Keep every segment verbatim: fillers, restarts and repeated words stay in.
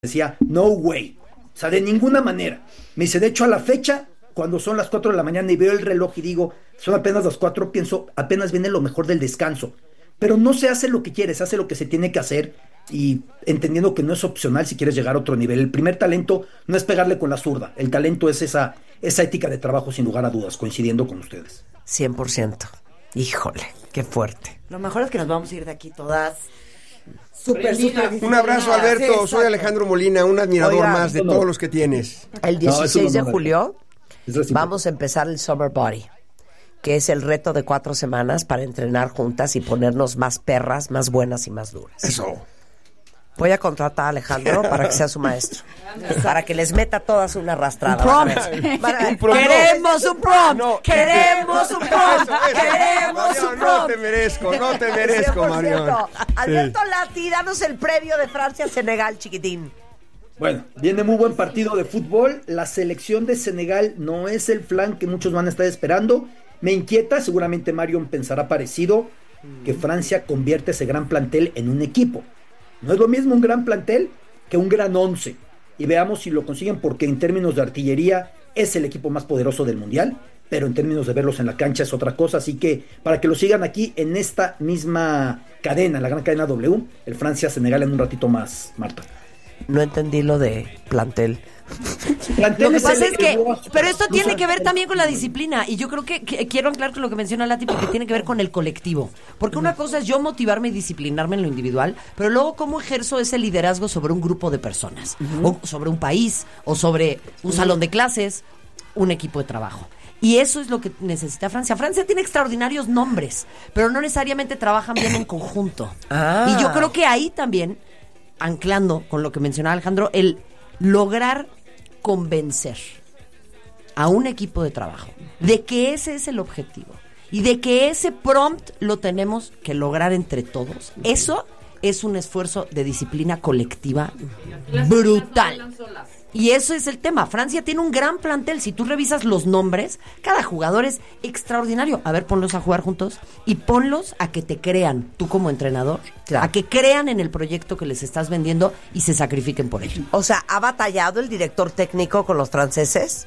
decía, no way, o sea, de ninguna manera. Me dice, de hecho, a la fecha, cuando son las cuatro de la mañana y veo el reloj y digo, son apenas las cuatro, pienso, apenas viene lo mejor del descanso. Pero no se hace lo que quieres, se hace lo que se tiene que hacer y entendiendo que no es opcional si quieres llegar a otro nivel. El primer talento no es pegarle con la zurda, el talento es esa, esa ética de trabajo, sin lugar a dudas, coincidiendo con ustedes. cien por ciento. Híjole, qué fuerte. Lo mejor es que nos vamos a ir de aquí todas súper, súper. Un abrazo, Alberto. Sí, soy Alejandro Molina, un admirador Oiga, más de no. todos los que tienes. El dieciséis no, de julio Es vamos a empezar el Summer Body, que es el reto de cuatro semanas para entrenar juntas y ponernos más perras, más buenas y más duras. Eso. Voy a contratar a Alejandro para que sea su maestro. Para que les meta todas una arrastrada. Un prompt. Para- Un prompt. Queremos un prompt. No. Queremos un prompt. Eso, eso. Queremos Marión, un no prompt. te merezco, no te merezco, cien por Marión. ciento. Alberto Lati, danos el previo de Francia-Senegal, chiquitín. Bueno, viene muy buen partido de fútbol. La selección de Senegal no es el flan que muchos van a estar esperando. Me inquieta, seguramente Marion pensará parecido, que Francia convierte ese gran plantel en un equipo. No es lo mismo un gran plantel que un gran once. Y veamos si lo consiguen, porque en términos de artillería es el equipo más poderoso del mundial, pero en términos de verlos en la cancha es otra cosa. Así que para que lo sigan aquí en esta misma cadena, la gran cadena W, el Francia-Senegal en un ratito más, Marta. No entendí lo de plantel. Plantel Lo que es pasa el- es que, el- pero esto no tiene sé. que ver también con la disciplina, y yo creo que, que quiero anclar con lo que menciona Lati, porque tiene que ver con el colectivo, porque una cosa es yo motivarme y disciplinarme en lo individual, pero luego cómo ejerzo ese liderazgo sobre un grupo de personas, o sobre un país, o sobre un salón de clases, un equipo de trabajo. Y eso es lo que necesita Francia. Francia tiene extraordinarios nombres, pero no necesariamente trabajan bien en conjunto. Ah. Y yo creo que ahí también, anclando con lo que mencionaba Alejandro, el lograr convencer a un equipo de trabajo de que ese es el objetivo y de que ese prompt lo tenemos que lograr entre todos. Eso es un esfuerzo de disciplina colectiva brutal. Y eso es el tema. Francia tiene un gran plantel. Si tú revisas los nombres, cada jugador es extraordinario. A ver, ponlos a jugar juntos y ponlos a que te crean, tú como entrenador, Claro. a que crean en el proyecto que les estás vendiendo y se sacrifiquen por ello. O sea, ¿ha batallado el director técnico con los franceses?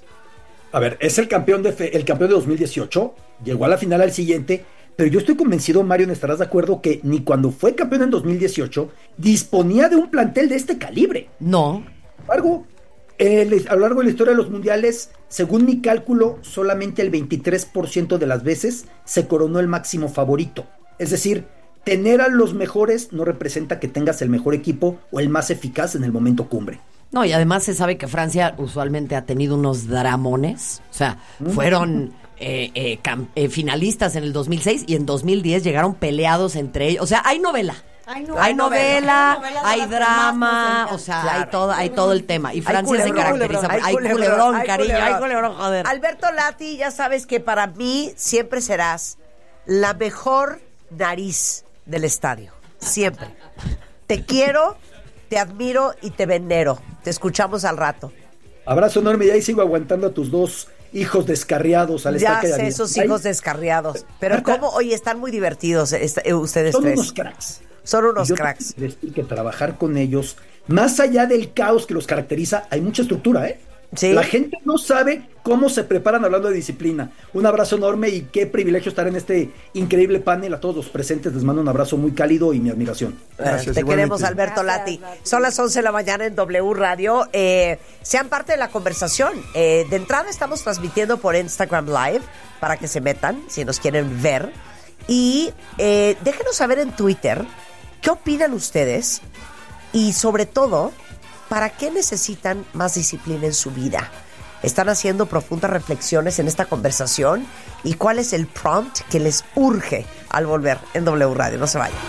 A ver, es el campeón de fe- el campeón de dos mil dieciocho, llegó a la final al siguiente, pero yo estoy convencido, Mario, estarás de acuerdo que ni cuando fue campeón en dos mil dieciocho disponía de un plantel de este calibre. No. Sin embargo, eh, a lo largo de la historia de los mundiales, según mi cálculo, solamente el veintitrés por ciento de las veces se coronó el máximo favorito. Es decir, tener a los mejores no representa que tengas el mejor equipo o el más eficaz en el momento cumbre. No, y además se sabe que Francia usualmente ha tenido unos dramones. O sea, fueron eh, eh, cam- eh, finalistas en el dos mil seis y en dos mil diez llegaron peleados entre ellos. O sea, hay novela. Hay no- hay hay novela, novela, hay novela de hay las que más drama, nos o sea, encanta. hay todo, hay todo el tema. Y Hay Francia se culebrón, caracteriza por... culebrón, Hay hay culebrón, culebrón, hay cariño, culebrón. hay culebrón, joder. Alberto Lati, ya sabes que para mí siempre serás la mejor nariz del estadio. Siempre. Te quiero, te admiro y te venero. Te escuchamos al rato. Abrazo enorme y ahí sigo aguantando a tus dos hijos descarriados al Ya estaque de sé, David. esos Ay, hijos descarriados. Pero Marta, cómo, oye, están muy divertidos esta- eh, ustedes son tres. unos cracks. Son unos Y yo te cracks. quiero decir que trabajar con ellos, más allá del caos que los caracteriza, hay mucha estructura, ¿eh? Sí. La gente no sabe cómo se preparan hablando de disciplina. Un abrazo enorme y qué privilegio estar en este increíble panel. A todos los presentes les mando un abrazo muy cálido y mi admiración. Gracias, Te igualmente. queremos, Alberto Gracias, Lati. Lati. Son las once de la mañana en W Radio. Eh, sean parte de la conversación. Eh, de entrada estamos transmitiendo por Instagram Live para que se metan si nos quieren ver. Y eh, déjenos saber en Twitter qué opinan ustedes y sobre todo, ¿para qué necesitan más disciplina en su vida? Están haciendo profundas reflexiones en esta conversación y cuál es el prompt que les urge al volver en W Radio. No se vayan.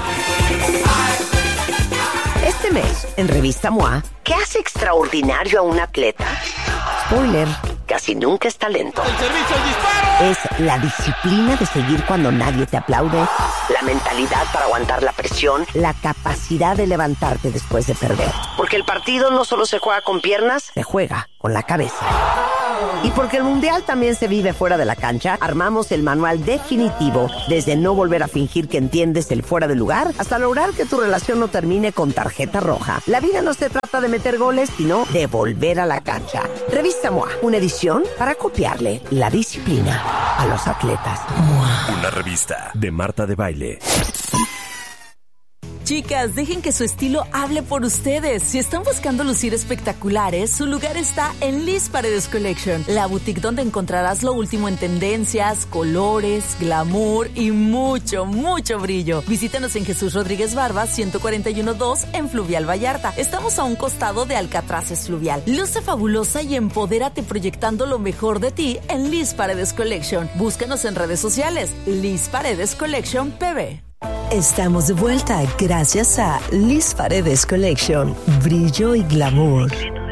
Este mes, en Revista M O A, ¿qué hace extraordinario a un atleta? Spoiler, casi nunca es talento. Es la disciplina de seguir cuando nadie te aplaude, la mentalidad para aguantar la presión, la capacidad de levantarte después de perder. Porque el partido no solo se juega con piernas, se juega con la cabeza. Y porque el Mundial también se vive fuera de la cancha, armamos el manual definitivo desde no volver a fingir que entiendes el fuera de lugar hasta lograr que tu relación no termine con tarjeta roja. La vida no se trata de meter goles, sino de volver a la cancha. Revista M O A, una edición para copiarle la disciplina a los atletas. M O A. Una revista de Marta de Baile. Chicas, dejen que su estilo hable por ustedes. Si están buscando lucir espectaculares, su lugar está en Liz Paredes Collection, la boutique donde encontrarás lo último en tendencias, colores, glamour y mucho, mucho brillo. Visítanos en Jesús Rodríguez Barba, ciento cuarenta y uno dos en Fluvial Vallarta. Estamos a un costado de Alcatraces Fluvial. Luce fabulosa y empodérate proyectando lo mejor de ti en Liz Paredes Collection. Búscanos en redes sociales, Liz Paredes Collection P B. Estamos de vuelta gracias a Liz Paredes Collection. Brillo y glamour.